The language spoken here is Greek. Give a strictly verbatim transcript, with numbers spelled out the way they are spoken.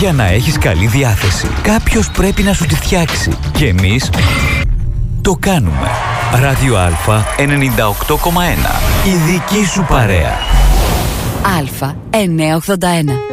Για να έχεις καλή διάθεση, κάποιος πρέπει να σου τη φτιάξει. Και εμείς το κάνουμε. Ράδιο Α ενενήντα οκτώ κόμμα ένα. Η δική σου παρέα. Α εννιακόσια ογδόντα ένα.